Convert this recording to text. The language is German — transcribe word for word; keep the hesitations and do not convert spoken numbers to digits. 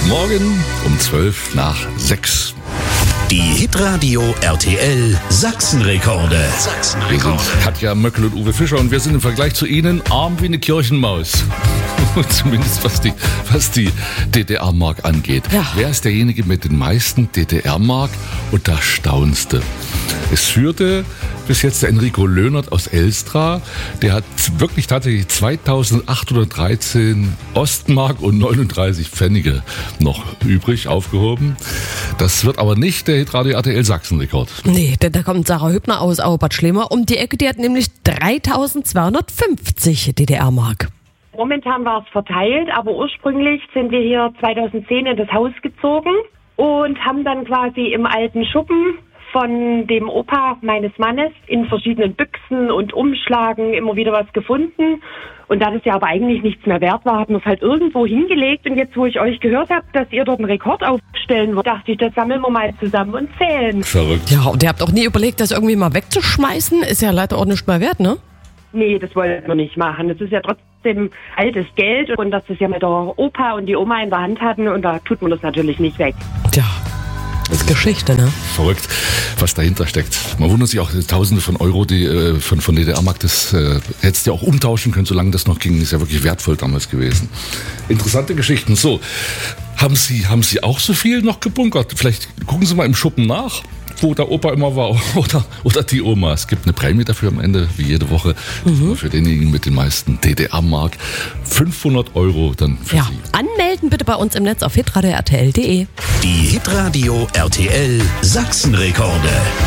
Morgen um zwölf nach sechs. Die Hitradio R T L Sachsenrekorde. Sachsenrekorde. Wir sind Katja Möckel und Uwe Fischer und wir sind im Vergleich zu Ihnen arm wie eine Kirchenmaus. Zumindest was die, was die D D R-Mark angeht. Ja. Wer ist derjenige mit den meisten D D R-Mark? Und da staunst du. Es führte bis jetzt der Enrico Löhnert aus Elstra. Der hat wirklich tatsächlich zweitausendachthundertdreizehn Ostmark und neununddreißig Pfennige noch übrig aufgehoben. Das wird aber nicht der Hitradio R T L Sachsenrekord. Nee, denn da kommt Sarah Hübner aus Auerbad Schlema um die Ecke. Die hat nämlich dreitausendzweihundertfünfzig D D R-Mark. Momentan war es verteilt, aber ursprünglich sind wir hier zweitausendzehn in das Haus gezogen und haben dann quasi im alten Schuppen von dem Opa meines Mannes in verschiedenen Büchsen und Umschlagen immer wieder was gefunden. Und da das ja aber eigentlich nichts mehr wert war, haben wir es halt irgendwo hingelegt. Und jetzt, wo ich euch gehört habe, dass ihr dort einen Rekord aufstellen wollt, dachte ich, das sammeln wir mal zusammen und zählen. Verrückt. Ja, und ihr habt auch nie überlegt, das irgendwie mal wegzuschmeißen? Ist ja leider auch nicht mehr wert, ne? Nee, das wollten wir nicht machen. Das ist ja trotzdem altes Geld und dass das ja mit der Opa und die Oma in der Hand hatten und da tut man das natürlich nicht weg. Tja, das ist Geschichte, ne? Verrückt, was dahinter steckt. Man wundert sich auch, Tausende von Euro, die äh, von, von D D R-Mark, das äh, hättest du ja auch umtauschen können, solange das noch ging. Ist ja wirklich wertvoll damals gewesen. Interessante Geschichten. So, haben Sie, haben Sie auch so viel noch gebunkert? Vielleicht gucken Sie mal im Schuppen nach, wo der Opa immer war oder, oder die Oma. Es gibt eine Prämie dafür am Ende, wie jede Woche. Mhm. Für denjenigen mit den meisten D D R-Mark. fünfhundert Euro dann für ja. Sie. Anmelden bitte bei uns im Netz auf hitradio r t l punkt d e. Die Hitradio R T L Sachsenrekorde.